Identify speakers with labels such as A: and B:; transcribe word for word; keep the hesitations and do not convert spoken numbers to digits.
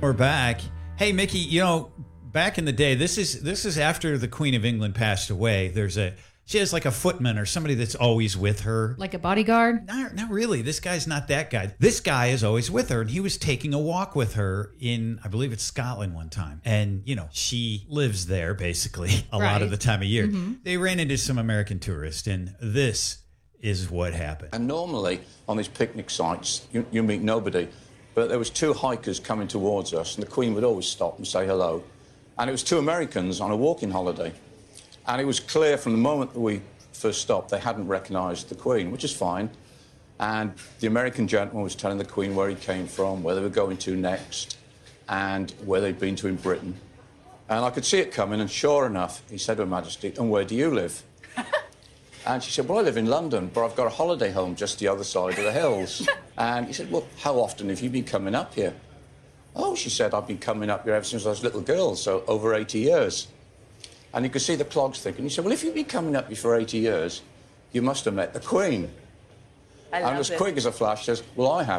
A: We're back. Hey, Mickey, you know, back in the day, this is this is after the Queen of England passed away. There's a she has like a footman or somebody that's always with her.
B: Like a bodyguard?
A: Not, not really. This guy's not that guy. This guy is always with her, and he was taking a walk with her in, I believe it's Scotland one time. And, you know, she lives there basically a
B: Right.
A: lot of the time of year.
B: Mm-hmm.
A: They ran into some American tourists, and this is what happened.
C: And normally on these picnic sites, you, you meet nobody. But there was two hikers coming towards us, and the Queen would always stop and say hello. And it was two Americans on a walking holiday. And it was clear from the moment that we first stopped, they hadn't recognised the Queen, which is fine. And the American gentleman was telling the Queen where he came from, where they were going to next, and where they'd been to in Britain. And I could see it coming, and sure enough, he said to Her Majesty, "And where do you live?" And she said, "Well, I live in London, but I've got a holiday home just the other side of the hills." And he said, "Well, how often have you been coming up here?" "Oh," she said, "I've been coming up here ever since I was a little girl, so over eighty years. And you could see the clogs thinking. He said, "Well, if you've been coming up here for eighty years, you must have met the Queen."
D: I
C: And
D: love
C: as
D: it.
C: quick as a flash, says, "Well, I have."